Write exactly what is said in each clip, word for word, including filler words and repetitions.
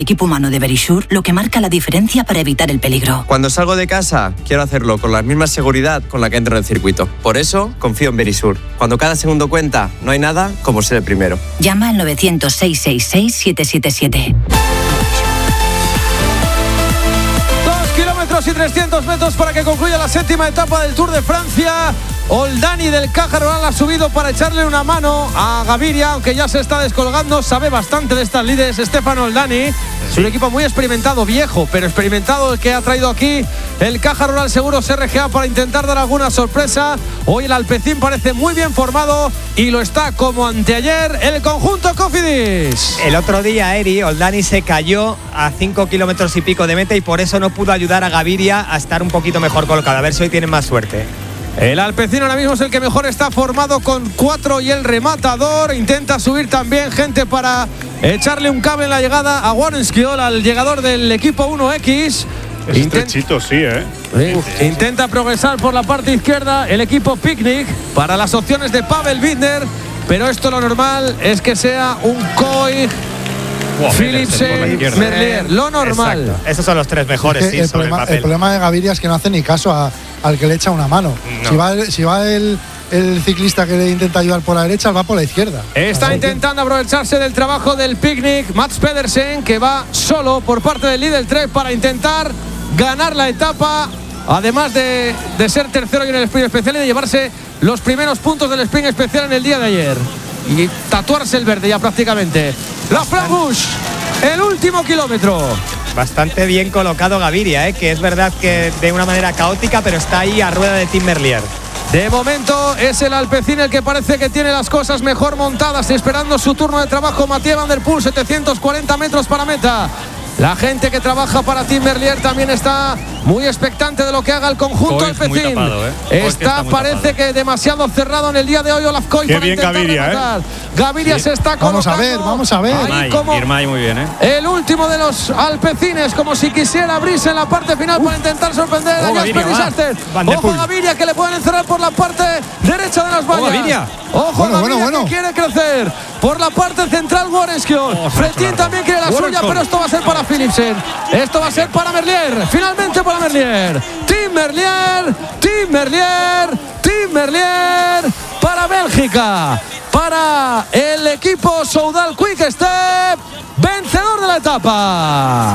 equipo humano de Verisure lo que marca la diferencia para evitar el peligro. Cuando salgo de casa, quiero hacerlo con la misma seguridad con la que entro en el circuito. Por eso, confío en Verisure. Cuando cada segundo cuenta, no hay nada como ser el primero. Llama al novecientos, seiscientos sesenta y seis, siete siete siete. Y trescientos metros para que concluya la séptima etapa del Tour de Francia. Oldani del Caja Rural ha subido para echarle una mano a Gaviria, aunque ya se está descolgando. Sabe bastante de estas lides Stefano Oldani. Es un equipo muy experimentado, viejo, pero experimentado el que ha traído aquí el Caja Rural Seguros R G A para intentar dar alguna sorpresa. Hoy el Alpecin parece muy bien formado y lo está como anteayer el conjunto Cofidis. El otro día, Eri, Oldani se cayó a cinco kilómetros y pico de meta y por eso no pudo ayudar a Gaviria a estar un poquito mejor colocado. A ver si hoy tienen más suerte. El Alpecin ahora mismo es el que mejor está formado con cuatro y el rematador. Intenta subir también gente para echarle un cable en la llegada a Warrenskiol, al llegador del equipo uno X. Es Intent- estrechito, sí, ¿eh? Sí. Intenta progresar por la parte izquierda el equipo Picnic para las opciones de Pavel Binder, pero esto lo normal es que sea un Coy, Philipsen, Merlier, lo normal. Exacto. Esos son los tres mejores, es que sí, el, sobre problema, el papel. el problema de Gaviria es que no hace ni caso a, al que le echa una mano. No. Si va, el, si va el, el ciclista que le intenta ayudar por la derecha, va por la izquierda. Está Así intentando que... aprovecharse del trabajo del Picnic Mats Pedersen, que va solo por parte del líder tres para intentar ganar la etapa, además de, de ser tercero en el sprint especial y de llevarse los primeros puntos del sprint especial en el día de ayer y tatuarse el verde ya prácticamente. La Flambush, el último kilómetro. Bastante bien colocado Gaviria, ¿eh? Que es verdad que de una manera caótica, pero está ahí a rueda de Tim Merlier. De momento es el Alpecin el que parece que tiene las cosas mejor montadas, esperando su turno de trabajo. Mathieu Van Der Poel, setecientos cuarenta metros para meta. La gente que trabaja para Tim Merlier también está muy expectante de lo que haga el conjunto Alpecin. ¿eh? Está, está parece tapado. que demasiado cerrado en el día de hoy Olaf Koy para bien intentar Gaviria, rematar. ¿eh? Gaviria sí. se está colocando. Vamos a ver, vamos a ver. Irmay, como Irmay muy bien, ¿eh? El último de los Alpecines, como si quisiera abrirse en la parte final Uf. para intentar sorprender oh, a Jasper Disaster. Ojo Gaviria, que le pueden encerrar por la parte derecha de las vallas. Oh, Gaviria. Ojo bueno, Gaviria, bueno, bueno. que quiere crecer por la parte central. Warrenskiol. Oh, Fretin también quiere la suya, pero esto va a ser para Philipsen. Esto va a ser para Merlier. Finalmente para Merlier. Tim Merlier. Tim Merlier. Tim Merlier. Para Bélgica. Para el equipo Soudal Quick Step. Vencedor de la etapa.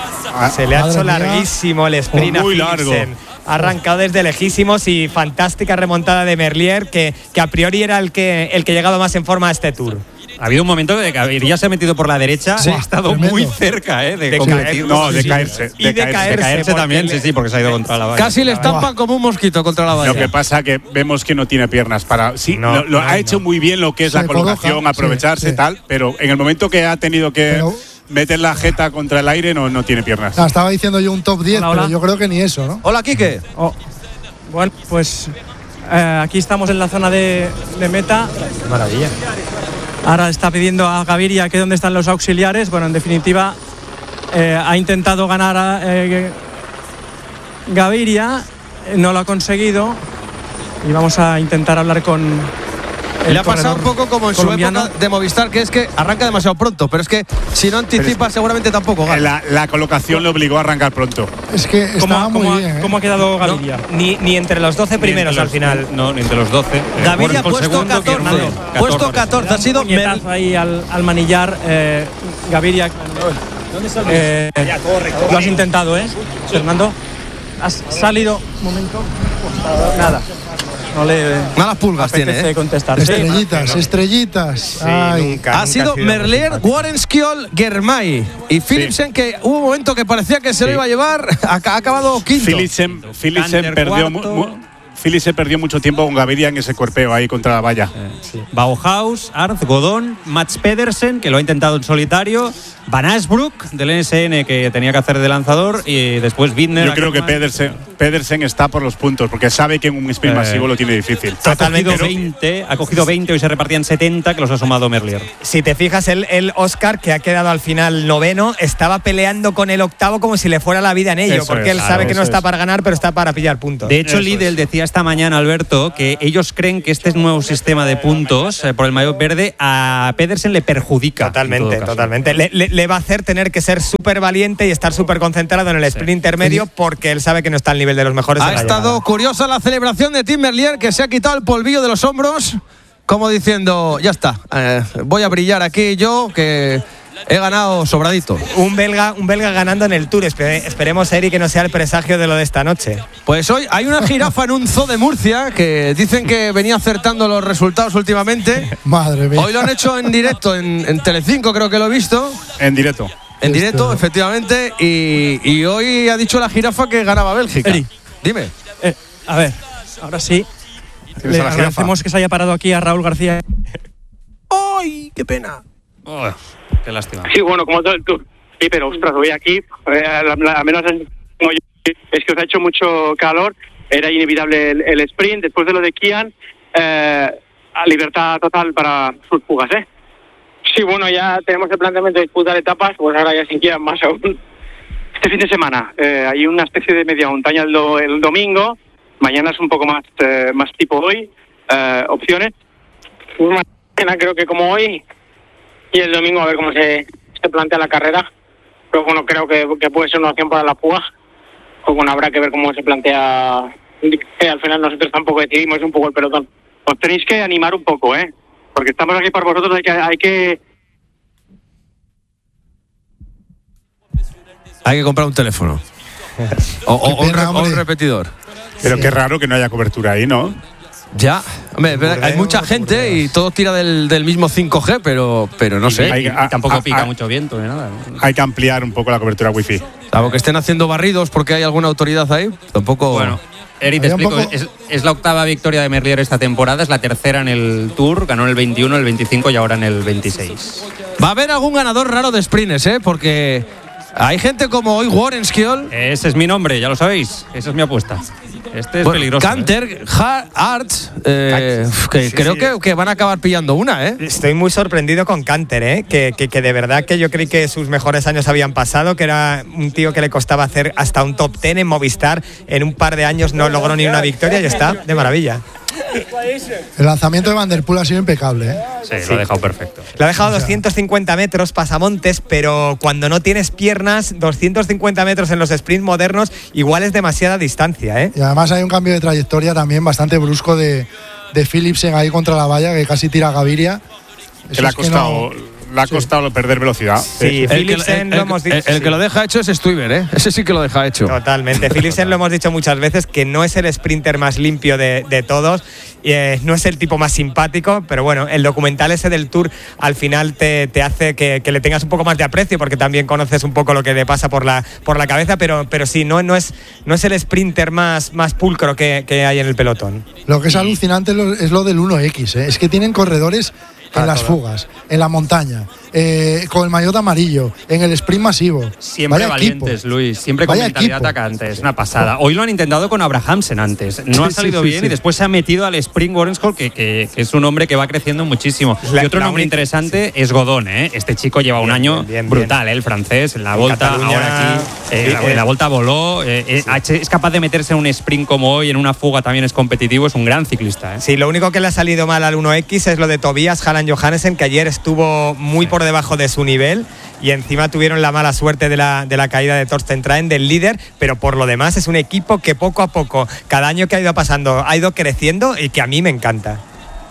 Se le ha Madre hecho mía. larguísimo el sprint Oh, muy a Philipsen. largo. Ha arrancado desde lejísimos y fantástica remontada de Merlier, que, que a priori era el que, el que llegaba más en forma a este Tour. Ha habido un momento de que Gaviria se ha metido por la derecha, Sí, ha estado tremendo. muy cerca, ¿eh? De, De competir. caer, No, de sí, caerse. Y de de caerse. De caerse porque también, le- sí, sí, porque se ha ido contra la valla. Casi le estampan como un mosquito contra la valla. Lo que pasa que vemos que no tiene piernas para. Sí, No, lo, lo no, ha hecho no. muy bien lo que es Se la colocación, coloca, aprovecharse sí, sí. tal, pero en el momento que ha tenido que Pero- meter la jeta contra el aire no, no tiene piernas. No, estaba diciendo yo un top diez, Hola, hola. pero yo creo que ni eso, ¿no? Hola, Quique. Oh, bueno, pues eh, aquí estamos en la zona de, de meta. Maravilla. Ahora está pidiendo a Gaviria que dónde están los auxiliares. Bueno, en definitiva, eh, ha intentado ganar a eh, Gaviria, eh, no lo ha conseguido. Y vamos a intentar hablar con el Le ha pasado un corredor poco como en colombiano. su época de Movistar, que es que arranca demasiado pronto, pero es que si no anticipa es- seguramente tampoco gana. La, la colocación le obligó a arrancar pronto. Es que ¿Cómo, estaba muy cómo ha- bien, ¿eh? cómo ha quedado Gaviria? Ni, ni entre los doce primeros Ni entre al los- final. No, ni entre los doce. Eh, Gaviria ha Warrenskiol puesto segundo, catorce. Fernando, Puesto catorce. Ha sido Un puñetazo Mer- ahí al, al manillar. eh, Gaviria. Eh, lo has intentado, ¿eh, Fernando? Has salido. Un momento. Nada. No le malas pulgas tiene, apetece ¿eh? contestar. Sí. Estrellitas, estrellitas. Sí, Ay. nunca, Ha nunca sido muy Merlier, simpático. Warrenskiol, Germay y Philipsen, que hubo un momento que parecía que se lo iba a llevar, ha, ha acabado quinto. Philipsen, Philipsen Canter perdió, mu- cuarto. mu- Philipsen perdió mucho tiempo con Gaviria en ese cuerpeo ahí contra la valla. Bauhaus, Arz, Godón, Mats Pedersen, que lo ha intentado en solitario, Van Aysbroek, del N S N, que tenía que hacer de lanzador, y después Binder. Yo creo que Ackermann. Pedersen, Pedersen está por los puntos, porque sabe que en un sprint Eh, masivo lo tiene difícil. Ha cogido, Pero- veinte, ha cogido veinte, hoy se repartían setenta, que los ha sumado Merlier. Si te fijas, el, el Oscar, que ha quedado al final noveno, estaba peleando con el octavo como si le fuera la vida en ello, Eso porque es, él claro, sabe que no eso está es. para ganar, pero está para pillar puntos. De hecho, Eso Lidl es. decía esta mañana, Alberto, que ellos creen que este nuevo sistema de puntos eh, por el maillot verde a Pedersen le perjudica. en Totalmente, todo caso. totalmente. Le, le- le va a hacer tener que ser súper valiente y estar súper concentrado en el sprint intermedio, porque él sabe que no está al nivel de los mejores. Ha de la estado llegada. curiosa la celebración de Tim Merlier, que se ha quitado el polvillo de los hombros, como diciendo, ya está, eh, voy a brillar aquí yo, que he ganado sobradito. Un belga, un belga ganando en el Tour. Espe- esperemos, Eri, que no sea el presagio de lo de esta noche. Pues hoy hay una jirafa en un zoo de Murcia que dicen que venía acertando los resultados últimamente. Madre mía. Hoy lo han hecho en directo en, en Telecinco, creo que lo he visto. En directo. En Esto- directo, efectivamente. Y, y hoy ha dicho la jirafa que ganaba Bélgica. Eri. Dime. Eh, a ver, ahora sí. ¿Tienes Le a la agradecemos jirafa? que se haya parado aquí a Raúl García. ¡Ay, qué pena! Oh, qué lástima. Sí, bueno, como todo el tour. Sí, pero ostras, hoy aquí, eh, la, la, al menos en- como yo, es que os ha hecho mucho calor, era inevitable el, el sprint, después de lo de Kian, eh, a libertad total para sus fugas, ¿eh? Sí, bueno, ya tenemos el planteamiento de disputar etapas, pues ahora ya sin Kian más aún. Este fin de semana eh, hay una especie de media montaña el, do, el domingo, mañana es un poco más, eh, más tipo hoy, eh, opciones. Mañana creo que como hoy, y el domingo a ver cómo se, se plantea la carrera. Pero bueno, creo que, que puede ser una opción para la fuga. Pues bueno, habrá que ver cómo se plantea. Que al final nosotros tampoco decidimos, es un poco el pelotón. Os tenéis que animar un poco, ¿eh? Porque estamos aquí para vosotros, hay que... Hay que Hay que comprar un teléfono. O, o- o un, pena, re- o un hombre. repetidor. Pero Sí. qué raro que no haya cobertura ahí, ¿no? Ya, hombre, es verdad, hay Burdeos, mucha gente Burdeos. y todo tira del, del mismo cinco G, pero, pero no sé. Hay- Y a- tampoco a- pica a- mucho viento ni nada. ¿no? Hay que ampliar un poco la cobertura wifi. Salvo que estén haciendo barridos porque hay alguna autoridad ahí, tampoco. Bueno, Eri, te Había un explico. poco- Es, es la octava victoria de Merlier esta temporada, es la tercera en el Tour, ganó en el veintiuno, el veinticinco y ahora en el veintiséis. Va a haber algún ganador raro de sprints, ¿eh? Porque hay gente como hoy Warren Skiol. Ese es mi nombre, ya lo sabéis. Esa es mi apuesta. Este es Bueno, peligroso. ¿eh? Canter, Ha- Arts, eh, que Sí, creo sí. Que, que van a acabar pillando una, ¿eh? Estoy muy sorprendido con Canter, ¿eh? que, que, que de verdad que yo creí que sus mejores años habían pasado, que era un tío que le costaba hacer hasta un top ten en Movistar. En un par de años no logró ni una victoria y está de maravilla. El lanzamiento de Van der Poel ha sido impecable, ¿eh? Sí, lo ha dejado perfecto. Le ha dejado doscientos cincuenta metros pasamontes, pero cuando no tienes piernas, doscientos cincuenta metros en los sprints modernos igual es demasiada distancia, ¿eh? Y además hay un cambio de trayectoria también bastante brusco de, de Philipsen ahí contra la valla, que casi tira a Gaviria. Que Eso le ha es que costado, no- le ha costado perder velocidad. Sí, El que, Philipsen el- lo el- hemos dicho. el- el sí. que lo deja hecho es Stuyver, ¿eh? Ese sí que lo deja hecho. Totalmente. Philipsen lo hemos dicho muchas veces que no es el sprinter más limpio de, de todos, y, eh, no es el tipo más simpático, pero bueno, el documental ese del Tour al final te, te hace que, que le tengas un poco más de aprecio porque también conoces un poco lo que le pasa por la, por la cabeza, pero, pero sí, no, no, es, no es el sprinter más, más pulcro que, que hay en el pelotón. Lo que es alucinante lo- es lo del uno equis, ¿eh? Es que tienen corredores en Para las todo. fugas, en la montaña, eh, con el maillot amarillo, en el sprint masivo. Siempre Vaya valientes, equipo. Luis. Siempre con Vaya mentalidad equipo. atacante. Es una pasada. Hoy lo han intentado con Abrahamsen antes. No Sí, ha sí, salido sí, bien sí. y después se ha metido al Spring Warrenskol, que, que, que es un hombre que va creciendo muchísimo. La- y otro la nombre única- interesante es Godón, ¿eh? Este chico lleva un Bien, año bien, bien, brutal, ¿eh? El francés, en la En Volta, Cataluña, ahora aquí. eh, sí, la, eh, en la Volta voló. eh, eh, ha hecho- es capaz de meterse en un sprint como hoy, en una fuga también es competitivo. Es un gran ciclista, ¿eh? Sí, lo único que le ha salido mal al uno equis es lo de Tobias Halland Johannesen, que ayer estuvo muy por debajo de su nivel y encima tuvieron la mala suerte de la, de la caída de Torsten Traen, del líder, pero por lo demás es un equipo que poco a poco, cada año que ha ido pasando, ha ido creciendo y que a mí me encanta.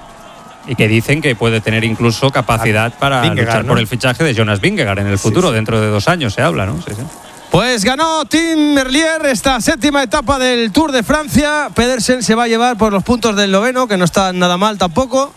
Y que dicen que puede tener incluso capacidad para Vingegaard, luchar ¿no? por el fichaje de Jonas Vingegaard en el futuro, dentro de dos años se habla, ¿no? Sí, sí. Pues ganó Tim Merlier esta séptima etapa del Tour de Francia. Pedersen se va a llevar por los puntos del noveno, que no está nada mal tampoco.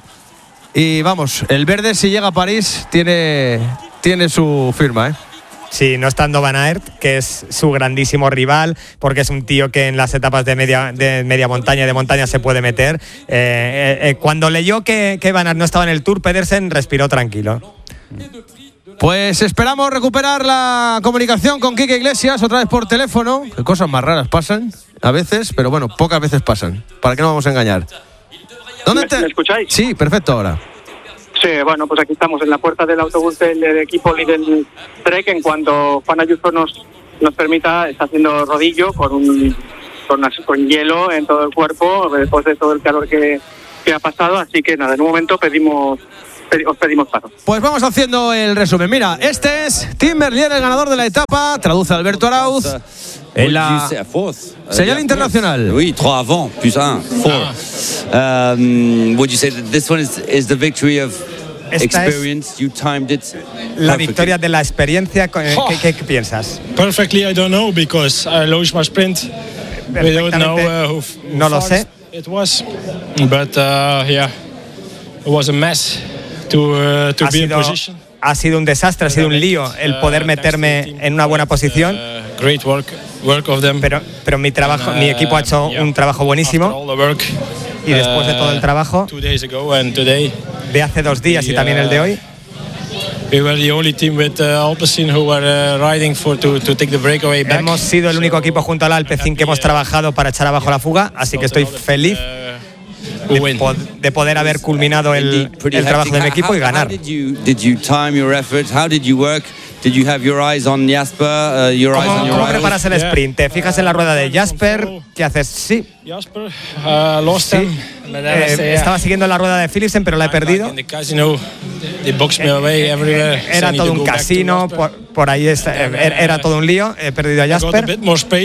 Y vamos, el verde si llega a París tiene, tiene su firma, ¿eh? Sí, no estando Van Aert, que es su grandísimo rival, porque es un tío que en las etapas de media, de media montaña, de montaña se puede meter. Eh, eh, eh, cuando leyó que, que Van Aert no estaba en el Tour, Pedersen respiró tranquilo. Pues esperamos recuperar la comunicación con Quique Iglesias otra vez por teléfono. Que cosas más raras pasan a veces, pero bueno, pocas veces pasan. ¿Para qué nos vamos a engañar? ¿Dónde ¿Me, te... ¿Me escucháis? Sí, perfecto ahora. Sí, bueno, pues aquí estamos en la puerta del autobús del, del equipo Lidl Trek. En cuanto Juan Ayuso nos, nos permita, está haciendo rodillo con, un, con, una, con hielo en todo el cuerpo después de todo el calor que, que ha pasado. Así que nada, en un momento pedimos... os pedimos paso. Pues vamos haciendo el resumen. Mira, este es Tim Merlier, el ganador de la etapa. Traduce Alberto Arauz. En la señal internacional. Oui, tres avant, plus un, four. Um, would you say that this one is, is the victory of experience? You timed it. La victoria de la experiencia. ¿Qué, qué, qué piensas? Perfectly, I don't know because I lost my sprint. We don't know uh, who no lo sé. It was, but uh, yeah, it was a mess. To, uh, to ha, sido, ha sido un desastre, ha sido un lío el poder meterme en una buena posición. Great work, work of them. Pero, pero mi trabajo, mi equipo ha hecho un trabajo buenísimo. Y después de todo el trabajo de hace dos días y también el de hoy, hemos sido el único equipo junto al Alpecin que hemos trabajado para echar abajo la fuga, así que estoy feliz De, po- de poder haber culminado el, el trabajo de mi equipo y ganar. ¿Cómo preparas el sprint? ¿Te fijas en la rueda de Jasper? ¿Qué haces? Sí. sí. Eh, estaba siguiendo la rueda de Philipsen, pero la he perdido. Era todo un casino, por, por ahí está, era todo un lío. He perdido a Jasper.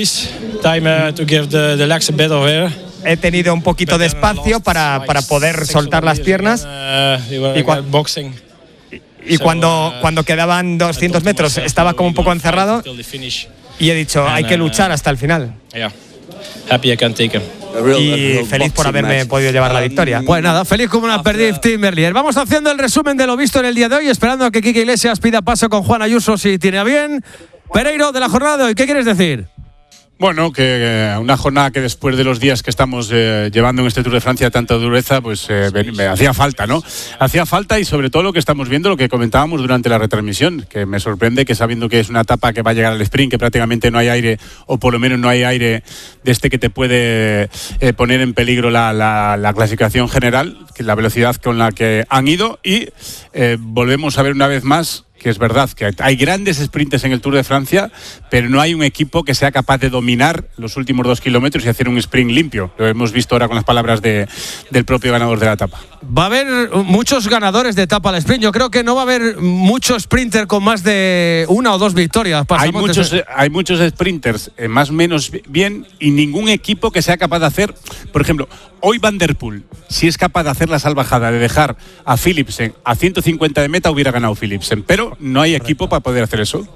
He tenido un poquito de espacio para, para poder soltar las piernas y, cua- y cuando, cuando quedaban doscientos metros estaba como un poco encerrado y he dicho hay que luchar hasta el final y feliz por haberme podido llevar la victoria. Pues nada, feliz como una perdiz Tim Merlier. Vamos haciendo el resumen de lo visto en el día de hoy, esperando a que Quique Iglesias pida paso con Juan Ayuso si tiene a bien. Pereiro, de la jornada de hoy, ¿qué quieres decir? Bueno, que eh, una jornada que después de los días que estamos eh, llevando en este Tour de Francia tanta dureza, pues eh, me, me hacía falta, ¿no? Hacía falta y sobre todo lo que estamos viendo, lo que comentábamos durante la retransmisión, que me sorprende que sabiendo que es una etapa que va a llegar al sprint, que prácticamente no hay aire, o por lo menos no hay aire de este que te puede eh, poner en peligro la, la, la clasificación general, que la velocidad con la que han ido y eh, volvemos a ver una vez más que es verdad que hay grandes sprinters en el Tour de Francia, pero no hay un equipo que sea capaz de dominar los últimos dos kilómetros y hacer un sprint limpio. Lo hemos visto ahora con las palabras de, del propio ganador de la etapa. Va a haber muchos ganadores de etapa al sprint. Yo creo que no va a haber muchos sprinters con más de una o dos victorias. Hay muchos, hay muchos sprinters eh, más o menos bien y ningún equipo que sea capaz de hacer, por ejemplo, hoy Van der Poel, si es capaz de hacer la salvajada de dejar a Philipsen a ciento cincuenta de meta, hubiera ganado Philipsen, pero no hay equipo para poder hacer eso.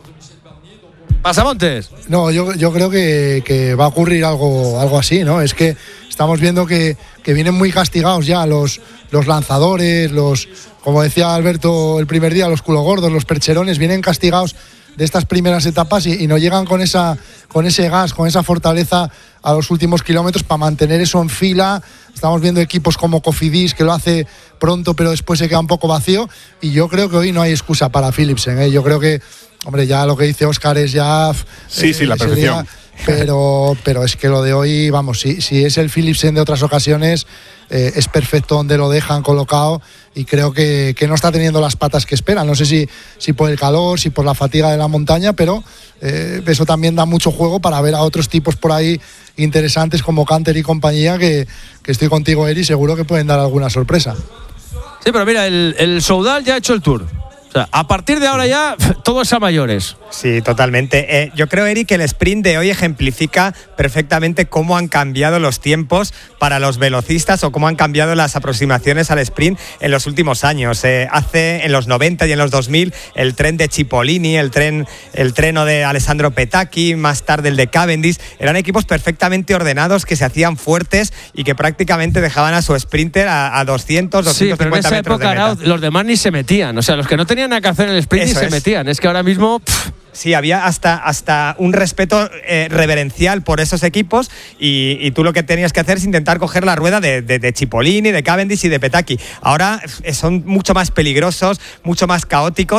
Pasamontes. No, yo, yo creo que, que va a ocurrir algo, algo así, ¿no? Es que estamos viendo que, que vienen muy castigados ya los, los lanzadores, los, como decía Alberto el primer día, los culogordos, los percherones, vienen castigados de estas primeras etapas y, y no llegan con esa con ese gas, con esa fortaleza a los últimos kilómetros para mantener eso en fila. Estamos viendo equipos como Cofidis que lo hace pronto pero después se queda un poco vacío y yo creo que hoy no hay excusa para Philipsen, ¿eh? Yo creo que, hombre, ya lo que dice Óscar es ya... Sí, eh, sí, la perfección. Día, pero, pero es que lo de hoy, vamos, si, si es el Philipsen de otras ocasiones, eh, es perfecto donde lo dejan colocado y creo que, que no está teniendo las patas que esperan. No sé si, si por el calor, si por la fatiga de la montaña, pero eh, eso también da mucho juego para ver a otros tipos por ahí interesantes como Canter y compañía, que, que estoy contigo, Eri, seguro que pueden dar alguna sorpresa. Sí, pero mira, el, el Soudal ya ha hecho el Tour. O sea, a partir de ahora ya todo es a mayores. Sí, totalmente. Eh, yo creo, Eric, que el sprint de hoy ejemplifica perfectamente cómo han cambiado los tiempos para los velocistas o cómo han cambiado las aproximaciones al sprint en los últimos años. Eh, hace en los noventa y en los dos mil el tren de Cipollini, el tren, el treno de Alessandro Petacchi, más tarde el de Cavendish, eran equipos perfectamente ordenados que se hacían fuertes y que prácticamente dejaban a su sprinter a, a doscientos, doscientos cincuenta sí, pero en esa metros época de meta. Era, los demás ni se metían. O sea, los que no tenían nada que hacer en el sprint Eso ni se es. metían. Es que ahora mismo... Pff. Sí, había hasta, hasta un respeto eh, reverencial por esos equipos y, y tú lo que tenías que hacer es intentar coger la rueda de, de, de Cipollini, de Cavendish y de Petacchi. Ahora eh, son mucho más peligrosos, mucho más caóticos.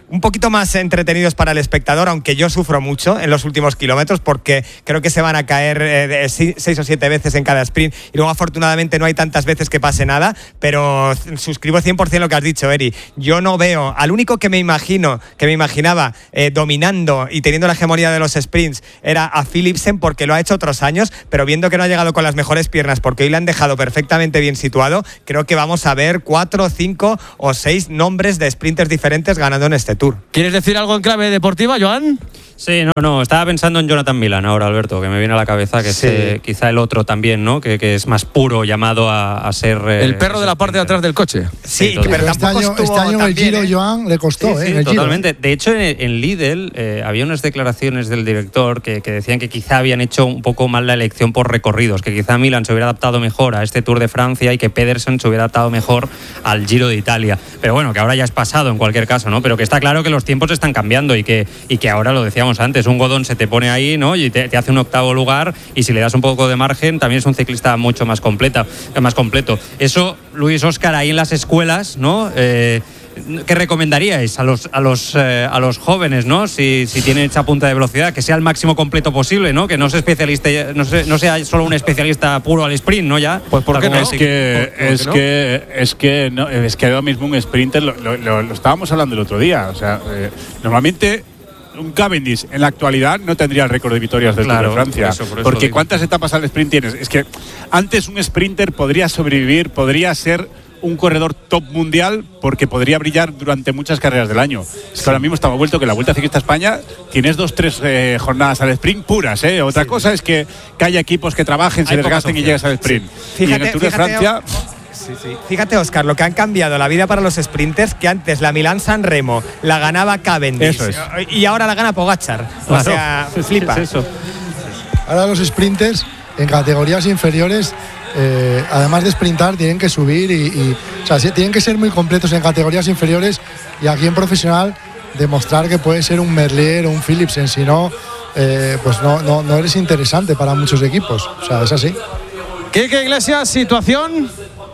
un poquito más entretenidos para el espectador, aunque yo sufro mucho en los últimos kilómetros porque creo que se van a caer eh, seis o siete veces en cada sprint y luego afortunadamente no hay tantas veces que pase nada, pero suscribo cien por ciento lo que has dicho, Eri. Yo no veo, al único que me imagino, que me imaginaba eh, dominando y teniendo la hegemonía de los sprints era a Philipsen porque lo ha hecho otros años, pero viendo que no ha llegado con las mejores piernas porque hoy le han dejado perfectamente bien situado, creo que vamos a ver cuatro, cinco o seis nombres de sprinters diferentes ganando en este Tour. ¿Quieres decir algo en clave deportiva, Joan? Sí, no, no, estaba pensando en Jonathan Milan ahora, Alberto, que me viene a la cabeza, que sí. es eh, quizá el otro también, ¿no? Que, que es más puro, llamado a, a ser... Eh, el perro de la parte de atrás del coche. Sí, sí pero este año, este año el Giro, ¿eh? Joan, le costó, sí, sí, ¿eh? El totalmente. Giro. De hecho, en, en Lidl eh, había unas declaraciones del director que, que decían que quizá habían hecho un poco mal la elección por recorridos, que quizá Milan se hubiera adaptado mejor a este Tour de Francia y que Pedersen se hubiera adaptado mejor al Giro de Italia. Pero bueno, que ahora ya es pasado en cualquier caso, ¿no? Pero que está claro que los tiempos están cambiando y que, y que ahora, lo decíamos antes, un Godón se te pone ahí, ¿no? Y te, te hace un octavo lugar y si le das un poco de margen también es un ciclista mucho más completa, más completo. Eso, Luis, Óscar, ahí en las escuelas, ¿no? Eh, ¿Qué recomendaríais a los a los eh, a los jóvenes, ¿no? Si, si tienen esa punta de velocidad, que sea el máximo completo posible, ¿no? Que no sea especialista, no, sea, no sea solo un especialista puro al sprint, ¿no? Ya. Pues ¿por qué no? Es que ¿Por, es por no? que es que no, es que ahora mismo un sprinter lo, lo, lo, lo estábamos hablando el otro día, o sea, eh, normalmente un Cavendish en la actualidad no tendría el récord de victorias del claro, Tour de Francia. por eso, por eso porque digo. ¿cuántas etapas al sprint tienes? Es que antes un sprinter podría sobrevivir, podría ser un corredor top mundial porque podría brillar durante muchas carreras del año. Es que ahora mismo estamos vuelto que la Vuelta Ciclista a España tienes dos, tres eh, jornadas al sprint puras, ¿eh? Otra sí, cosa sí. es que, que haya equipos que trabajen, se desgasten y llegues al sprint. Sí. Fíjate, y en el Tour fíjate, de Francia... Sí, sí. Fíjate, Óscar, lo que han cambiado la vida para los sprinters, que antes la Milán-San Remo la ganaba Cavendish eso es. y ahora la gana Pogačar. Claro. O sea, flipa. Es eso. Ahora los sprinters en categorías inferiores, eh, además de sprintar, tienen que subir y, y o sea, sí, tienen que ser muy completos en categorías inferiores y aquí en profesional demostrar que puede ser un Merlier o un Philipsen, si no, eh, pues no, no, no eres interesante para muchos equipos. O sea, es así. Quique Iglesias, situación...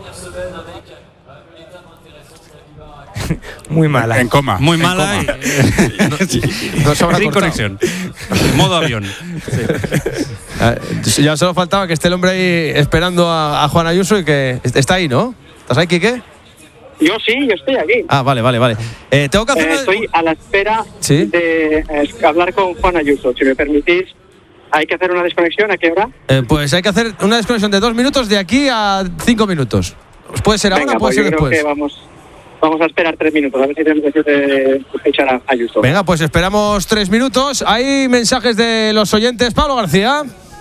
Muy mala. En coma. Muy en mala. coma. Y, no se habrá sin cortado. conexión. Modo avión. Sí. Ya solo faltaba que esté el hombre ahí esperando a, a Juan Ayuso y que está ahí, ¿no? ¿Estás ahí, Quique? Yo sí, yo estoy aquí. Ah, vale, vale, vale. Eh, tengo que hacer Eh, una... estoy a la espera ¿Sí? de eh, hablar con Juan Ayuso. Si me permitís, ¿hay que hacer una desconexión? ¿A qué hora? Eh, pues hay que hacer una desconexión de dos minutos de aquí a cinco minutos. ¿Puede ser ahora Venga, o puede pues ser yo creo después? que vamos, vamos a esperar tres minutos, a ver si tenemos que echar a Ayuso. Venga, pues esperamos tres minutos. Hay mensajes de los oyentes. Pablo García.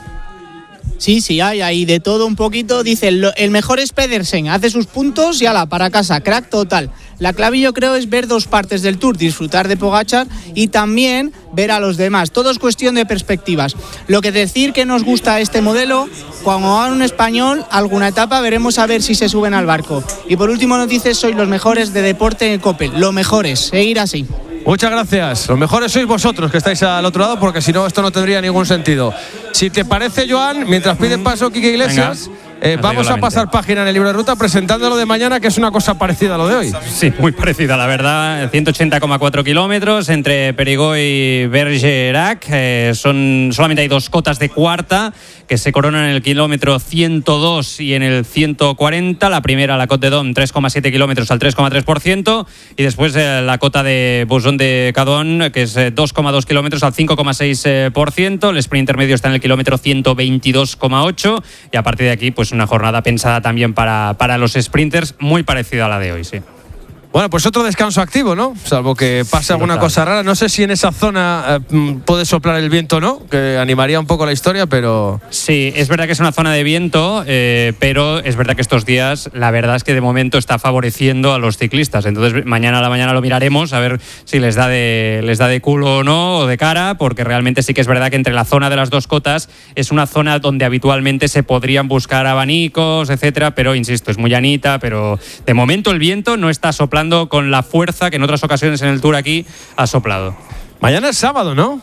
Sí, sí, hay ahí de todo un poquito. Dice, lo, el mejor es Pedersen, hace sus puntos y ala, para casa, crack total. La clave yo creo es ver dos partes del Tour, disfrutar de Pogačar y también ver a los demás. Todo es cuestión de perspectivas. Lo que decir que nos gusta este modelo, cuando hagan un español, alguna etapa veremos a ver si se suben al barco. Y por último nos dice, sois los mejores de deporte en Cope. Lo mejores, seguir así. Muchas gracias. Los mejores sois vosotros que estáis al otro lado, porque si no, esto no tendría ningún sentido. Si te parece, Joan, mientras pide paso Quique Iglesias, eh, vamos a pasar página en el libro de ruta presentándolo de mañana, que es una cosa parecida a lo de hoy. Sí, muy parecida, la verdad. ciento ochenta coma cuatro kilómetros entre Périgueux y Bergerac. Eh, son, solamente hay dos cotas de cuarta que se coronan en el kilómetro ciento dos y en el ciento cuarenta. La primera, la Côte de Dôme, tres coma siete kilómetros al tres coma tres por ciento. Y después eh, la cota de Boson de Cadón, que es eh, dos coma dos kilómetros al cinco coma seis por ciento. El sprint intermedio está en el kilómetro ciento veintidós coma ocho. Y a partir de aquí, pues una jornada pensada también para, para los sprinters, muy parecida a la de hoy, sí. Bueno, pues otro descanso activo, ¿no? Salvo que pase alguna cosa rara. No sé si en esa zona eh, puede soplar el viento o no, que animaría un poco la historia, pero... Sí, es verdad que es una zona de viento, eh, pero es verdad que estos días, la verdad es que de momento está favoreciendo a los ciclistas. Entonces, mañana a la mañana lo miraremos, a ver si les da de, les da de culo o no, o de cara, porque realmente sí que es verdad que entre la zona de las dos cotas es una zona donde habitualmente se podrían buscar abanicos, etcétera, pero insisto, es muy llanita, pero de momento el viento no está soplando con la fuerza que en otras ocasiones en el Tour aquí ha soplado. Mañana es sábado, ¿no?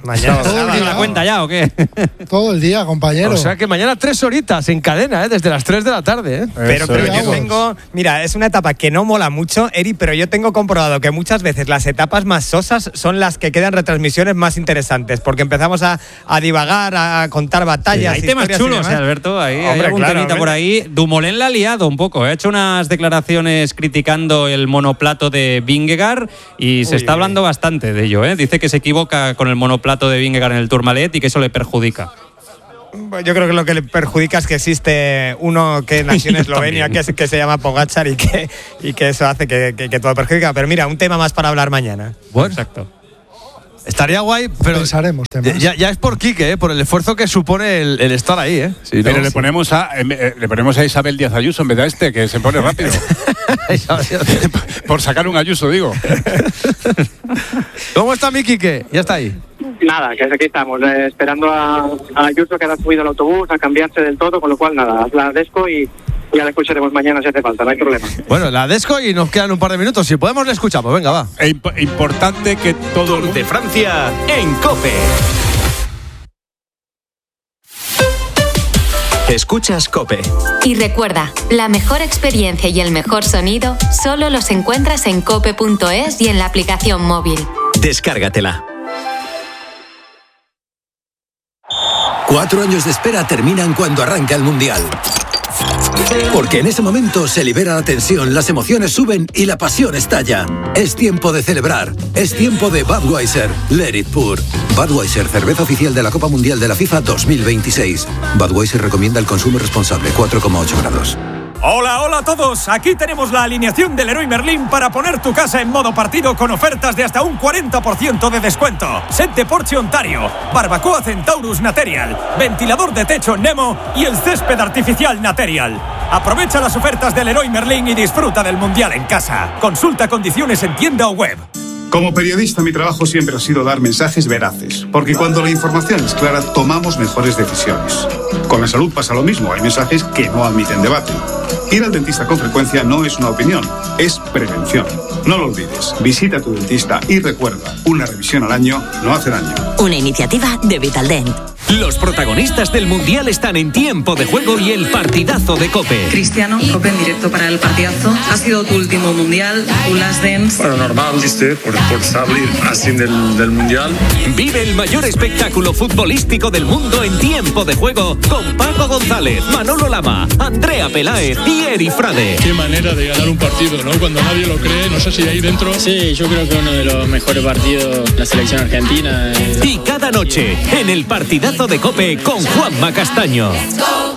Mañana todo el día. ¿La cuenta ya o qué? Todo el día, compañero. O sea que mañana tres horitas en cadena, ¿eh? Desde las tres de la tarde. ¿eh? Pero, pero yo tengo, mira, es una etapa que no mola mucho, Eri, pero yo tengo comprobado que muchas veces las etapas más sosas son las que quedan retransmisiones más interesantes, porque empezamos a, a divagar, a contar batallas. Sí, hay temas chulos, ¿eh, Alberto? Ahí, Hombre, hay algún claro, temita por ahí. Dumoulin la ha liado un poco, ha hecho unas declaraciones criticando el monoplato de Vingegaard y Uy, se está hablando bastante de ello, ¿eh? Dice que se equivoca con el monoplato de Vingegaard en el Tourmalet y que eso le perjudica. Yo creo que lo que le perjudica es que existe uno que nació en Eslovenia que, es, que se llama Pogačar y que, y que eso hace que, que, que todo perjudica. Pero mira, un tema más para hablar mañana. Bueno. Exacto. Estaría guay, pero pensaremos temas. Ya, ya es por Quique, ¿eh? Por el esfuerzo que supone el, el estar ahí, ¿eh? Sí, pero no, le, sí. ponemos a, eh, le ponemos a Isabel Díaz Ayuso en vez de este, que se pone rápido. Por sacar un Ayuso, digo. ¿Cómo está mi Quique? Ya está ahí. Nada, que aquí estamos, eh, esperando a, a Ayuso, que ha subido al autobús, a cambiarse del todo, con lo cual nada, la desco y ya la escucharemos mañana si hace falta, no hay problema. Bueno, la desco y nos quedan un par de minutos, si podemos la escuchamos, venga, va. E imp- importante que todo Tour de Francia en COPE. Escuchas COPE. Y recuerda, la mejor experiencia y el mejor sonido solo los encuentras en cope punto es y en la aplicación móvil. Descárgatela. Cuatro años de espera terminan cuando arranca el Mundial. Porque en ese momento se libera la tensión, las emociones suben y la pasión estalla. Es tiempo de celebrar. Es tiempo de Budweiser. Let it pour. Budweiser, cerveza oficial de la Copa Mundial de la FIFA dos mil veintiséis. Budweiser recomienda el consumo responsable, cuatro coma ocho grados. Hola, hola a todos. Aquí tenemos la alineación del Leroy Merlin para poner tu casa en modo partido con ofertas de hasta un cuarenta por ciento de descuento. Set de Porsche Ontario, barbacoa Centaurus Material, ventilador de techo Nemo y el césped artificial Material. Aprovecha las ofertas del Leroy Merlin y disfruta del Mundial en casa. Consulta condiciones en tienda o web. Como periodista, mi trabajo siempre ha sido dar mensajes veraces, porque cuando la información es clara, tomamos mejores decisiones. Con la salud pasa lo mismo, hay mensajes que no admiten debate. Ir al dentista con frecuencia no es una opinión, es prevención. No lo olvides, visita a tu dentista y recuerda, una revisión al año no hace daño. Una iniciativa de Vitaldent. Los protagonistas del Mundial están en Tiempo de Juego y el partidazo de COPE. Cristiano, COPE en directo para el partidazo. Ha sido tu último Mundial, tu last dance. Bueno, normal, ¿viste? Por, por salir así del, del Mundial. Vive el mayor espectáculo futbolístico del mundo en Tiempo de Juego con Paco González, Manolo Lama, Andrea Peláez y Eri Frade. Qué manera de ganar un partido, ¿no? Cuando nadie lo cree, no sé si ahí dentro... Sí, yo creo que uno de los mejores partidos de la selección argentina. Y cada noche, en el partidazo de COPE con Juanma Castaño.